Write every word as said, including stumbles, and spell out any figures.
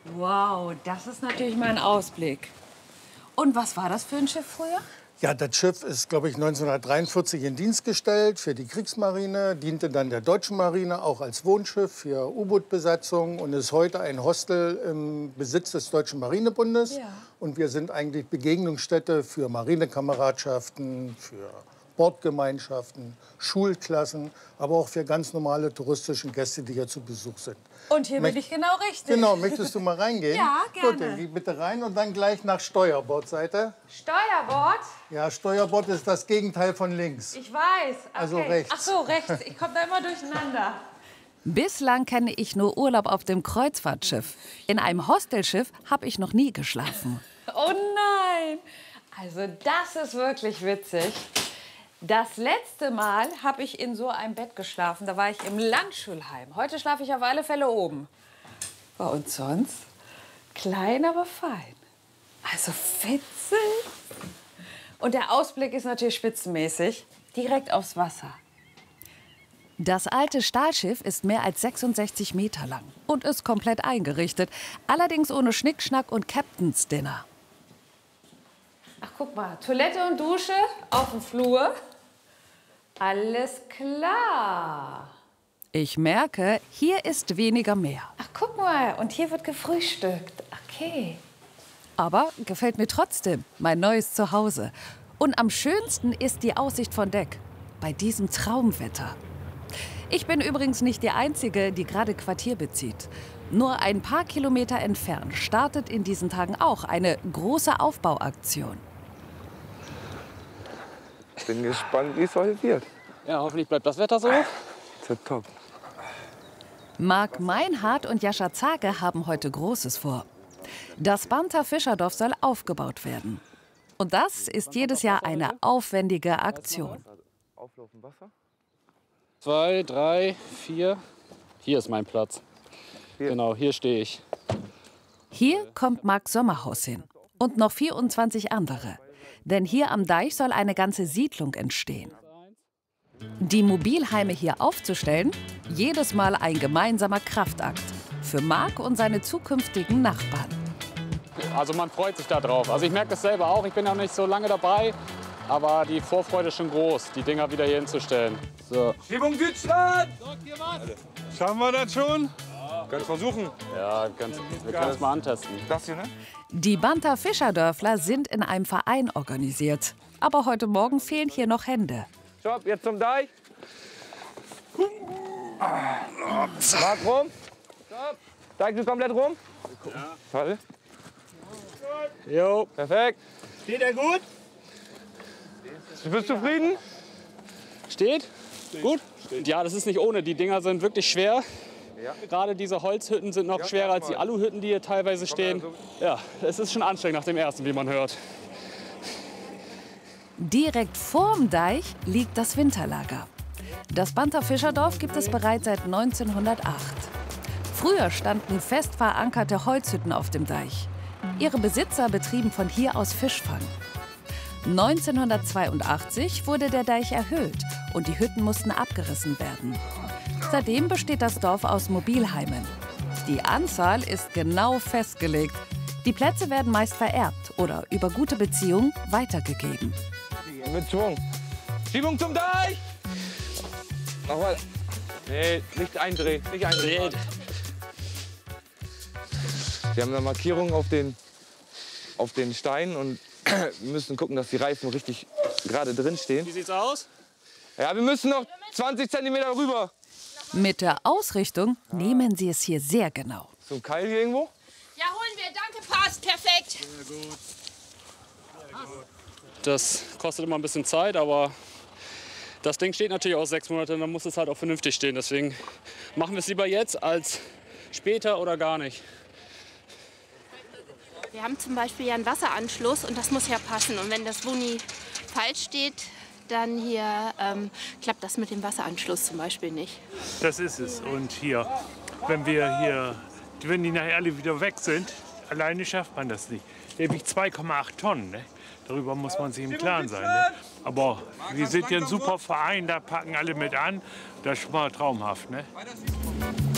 Wow, das ist natürlich mal ein Ausblick. Und was war das für ein Schiff früher? Ja, das Schiff ist, glaube ich, neunzehnhundertdreiundvierzig in Dienst gestellt für die Kriegsmarine, diente dann der deutschen Marine auch als Wohnschiff für U-Boot-Besatzung und ist heute ein Hostel im Besitz des Deutschen Marinebundes. Ja. Und wir sind eigentlich Begegnungsstätte für Marinekameradschaften, für Bordgemeinschaften, Schulklassen, aber auch für ganz normale touristische Gäste, die hier zu Besuch sind. Und hier bin Möcht- ich genau richtig. Genau, möchtest du mal reingehen? Ja, gerne. Gut, dann geh bitte rein und dann gleich nach Steuerbordseite. Steuerbord? Ja, Steuerbord ist das Gegenteil von links. Ich weiß. Okay. Also rechts. Ach so, rechts. Ich komme da immer durcheinander. Bislang kenne ich nur Urlaub auf dem Kreuzfahrtschiff. In einem Hostelschiff habe ich noch nie geschlafen. Oh nein. Also das ist wirklich witzig. Das letzte Mal habe ich in so einem Bett geschlafen. Da war ich im Landschulheim. Heute schlafe ich auf alle Fälle oben. Bei uns sonst klein, aber fein. Also witzig. Und der Ausblick ist natürlich spitzenmäßig. Direkt aufs Wasser. Das alte Stahlschiff ist mehr als sechsundsechzig Meter lang und ist komplett eingerichtet. Allerdings ohne Schnickschnack und Captain's Dinner. Ach, guck mal. Toilette und Dusche auf dem Flur. Alles klar. Ich merke, hier ist weniger mehr. Ach, guck mal. Und hier wird gefrühstückt. Okay. Aber gefällt mir trotzdem mein neues Zuhause. Und am schönsten ist die Aussicht von Deck. Bei diesem Traumwetter. Ich bin übrigens nicht die Einzige, die gerade Quartier bezieht. Nur ein paar Kilometer entfernt startet in diesen Tagen auch eine große Aufbauaktion. Bin gespannt, wie es heute wird. Ja, hoffentlich bleibt das Wetter so. Top. Marc Meinhardt und Jascha Zake haben heute Großes vor. Das Banter Fischerdorf soll aufgebaut werden. Und das ist jedes Jahr eine aufwendige Aktion. Auflaufen Wasser? Zwei, drei, vier. Hier ist mein Platz. Hier. Genau, hier stehe ich. Hier kommt Marc Sommerhaus hin und noch vierundzwanzig andere. Denn hier am Deich soll eine ganze Siedlung entstehen. Die Mobilheime hier aufzustellen, jedes Mal ein gemeinsamer Kraftakt. Für Marc und seine zukünftigen Nachbarn. Also man freut sich da drauf. Also ich merke das selber auch. Ich bin noch nicht so lange dabei. Aber die Vorfreude ist schon groß, die Dinger wieder hier hinzustellen. So. Schiebung Südstadt! Schaffen wir das schon? Können versuchen. Ja, ganz, wir können es mal antesten. Das hier, ne? Die Banter Fischerdörfler sind in einem Verein organisiert. Aber heute Morgen fehlen hier noch Hände. Stopp, jetzt zum Deich. Marc rum. Stopp. Deich ist komplett rum. Ja. Toll. Jo. Perfekt. Steht er gut? Du bist zufrieden? Steht? Gut? Ja, das ist nicht ohne. Die Dinger sind wirklich schwer. Ja. Gerade diese Holzhütten sind noch Ja, schwerer als die mal. Aluhütten, die hier teilweise stehen. Ja, es ist schon anstrengend nach dem ersten, wie man hört. Direkt vorm Deich liegt das Winterlager. Das Banter Fischerdorf gibt es bereits seit neunzehnhundertacht. Früher standen fest verankerte Holzhütten auf dem Deich. Ihre Besitzer betrieben von hier aus Fischfang. neunzehnhundertzweiundachtzig wurde der Deich erhöht und die Hütten mussten abgerissen werden. Seitdem besteht das Dorf aus Mobilheimen. Die Anzahl ist genau festgelegt. Die Plätze werden meist vererbt oder über gute Beziehungen weitergegeben. Mit Schwung. Schiebung zum Deich! Nochmal. Nee, nicht eindrehen, nicht eindrehen. Wir haben eine Markierung auf den, auf den Steinen und wir müssen gucken, dass die Reifen richtig gerade drin stehen. Wie sieht's aus? Ja, wir müssen noch zwanzig Zentimeter rüber. Mit der Ausrichtung nehmen sie es hier sehr genau. Zum Keil hier irgendwo? Ja, holen wir. Danke, passt. Perfekt. Das kostet immer ein bisschen Zeit, aber das Ding steht natürlich auch sechs Monate und dann muss es halt auch vernünftig stehen. Deswegen machen wir es lieber jetzt als später oder gar nicht. Wir haben zum Beispiel ja einen Wasseranschluss und das muss ja passen. Und wenn das Boni falsch steht, dann hier ähm, klappt das mit dem Wasseranschluss zum Beispiel nicht. Das ist es. Und hier, wenn wir hier, wenn die nachher alle wieder weg sind, alleine schafft man das nicht. Der wiegt zwei Komma acht Tonnen. Ne? Darüber muss man sich im Klaren sein. Ne? Aber wir sind ja ein super Verein, da packen alle mit an. Das ist schon mal traumhaft. Ne?